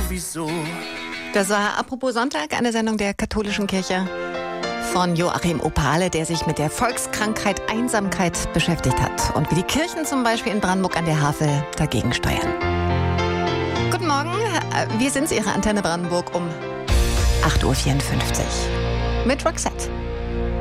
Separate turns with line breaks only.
sowieso.
Das war Apropos Sonntag, eine Sendung der katholischen Kirche von Joachim Opale, der sich mit der Volkskrankheit Einsamkeit beschäftigt hat und wie die Kirchen zum Beispiel in Brandenburg an der Havel dagegen steuern. Guten Morgen, wir sind's, Ihre Antenne Brandenburg um 8.54 Uhr mit Roxette.